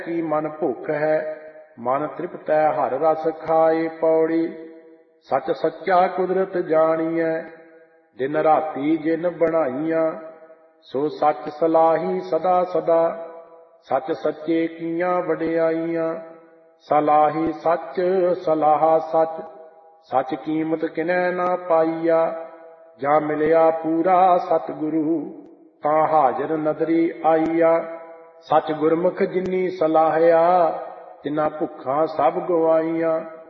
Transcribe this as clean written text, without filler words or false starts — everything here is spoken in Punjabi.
ਕੀ ਮਨ ਭੁੱਖ ਹੈ, ਮਨ ਤ੍ਰਿਪਤੈ ਹਰ ਰਸ ਖਾਏ। ਪੌੜੀ ਸੱਚ ਸੱਚਾ ਕੁਦਰਤ ਜਾਣੀਐ, ਦਿਨ ਰਾਤੀ ਜਿਨ ਬਣਾਈਆਂ। ਸੋ ਸੱਚ ਸਲਾਹੀ ਸਦਾ ਸਦਾ, ਸੱਚ ਸੱਚੇ ਕੀਆਂ ਵਡਿਆਈਆਂ। ਸਲਾਹੀ ਸੱਚ ਸਲਾਹਾ ਸੱਚ, ਸੱਚ ਕੀਮਤ ਕਿਨੈ ਨਾ ਪਾਈਆ। ਜਾਂ ਮਿਲਿਆ ਪੂਰਾ ਸਤਿਗੁਰੂ, ਤਾਂ ਹਾਜ਼ਰ ਨਦਰੀ ਆਈਆ। ਸੱਚ ਗੁਰਮੁਖ ਜਿਨੀ ਸਲਾਹਿਆ, ਤਿਨਾ ਭੁੱਖਾਂ ਸਭ ਗਵਾਈਆਂ।